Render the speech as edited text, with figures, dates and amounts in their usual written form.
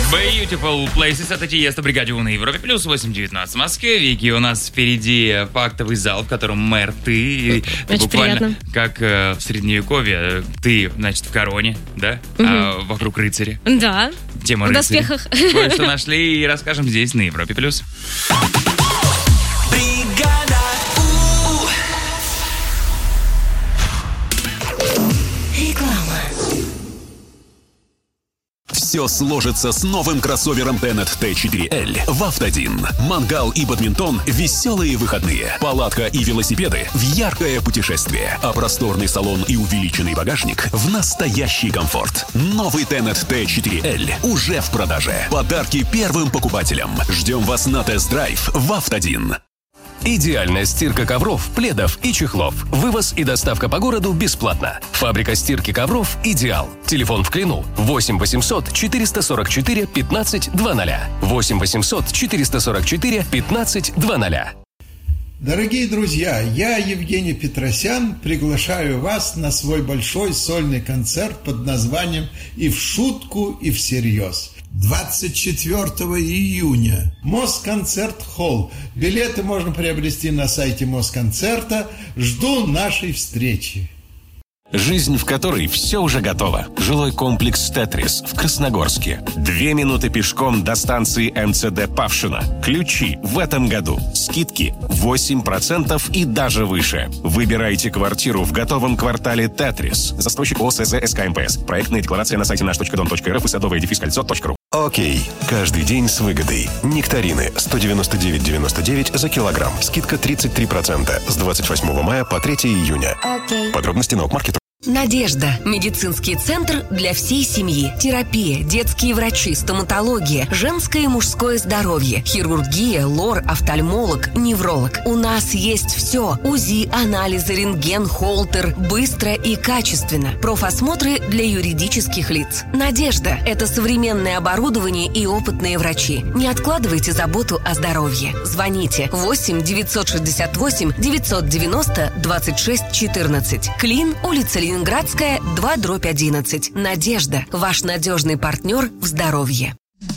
Beautiful Places, это Тиеста, Бригаде У на Европе плюс 8:19 в Москве. Вики, у нас впереди фактовый зал, в котором мэр ты. Очень буквально приятно. как в Средневековье. Ты, значит, в короне, да? А вокруг рыцари. Да, Тема в рыцарей. доспехах. Кое-что нашли и расскажем здесь, на Европе плюс. Все сложится с новым кроссовером Tenet T4L в Автодин. Мангал и бадминтон – веселые выходные. Палатка и велосипеды – в яркое путешествие. А просторный салон и увеличенный багажник – в настоящий комфорт. Новый Tenet T4L уже в продаже. Подарки первым покупателям. Ждем вас на тест-драйв в Автодин. Идеальная стирка ковров, пледов и чехлов. Вывоз и доставка по городу бесплатно. Фабрика стирки ковров «Идеал». Телефон в Клину 8 800 444 15 00. 8 800 444 15 00. Дорогие друзья, я, Евгений Петросян, приглашаю вас на свой большой сольный концерт под названием «И в шутку, и всерьез». 24 июня. Москонцерт-холл. Билеты можно приобрести на сайте Москонцерта. Жду нашей встречи. Жизнь, в которой все уже готово. Жилой комплекс «Тетрис» в Красногорске. 2 минуты пешком до станции МЦД Павшино. Ключи в этом году. Скидки 8% и даже выше. Выбирайте квартиру в готовом квартале «Тетрис». Застройщик ОСЗ СКМПС. Проектная декларация на сайте наш.дом.рф и садовое-кольцо.ру. Окей. Каждый день с выгодой. Нектарины 199,99 за килограмм. Скидка 33% с 28 мая по 3 июня. Окей. Подробности на Окмаркет. Надежда. Медицинский центр для всей семьи. Терапия, детские врачи, стоматология, женское и мужское здоровье, хирургия, лор, офтальмолог, невролог. У нас есть все. УЗИ, анализы, рентген, холтер. Быстро и качественно. Профосмотры для юридических лиц. Надежда. Это современное оборудование и опытные врачи. Не откладывайте заботу о здоровье. Звоните 8 968 990 26 14. Клин, улица Ленинградская, 2/11. Надежда. Ваш надежный партнер в здоровье.